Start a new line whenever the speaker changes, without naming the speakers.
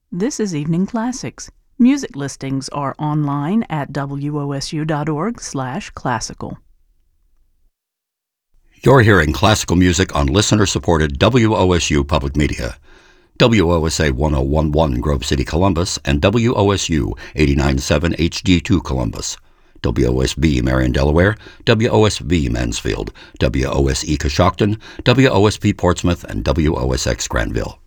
This is Evening Classics. Music listings are online at wosu.org/classical.
You're hearing classical music on listener-supported WOSU Public Media. WOSA 1011 Grove City, Columbus, and WOSU 89.7 HD2 Columbus. WOSB Marion, Delaware, WOSB Mansfield, WOSE Coshocton, WOSP Portsmouth, and WOSX Granville.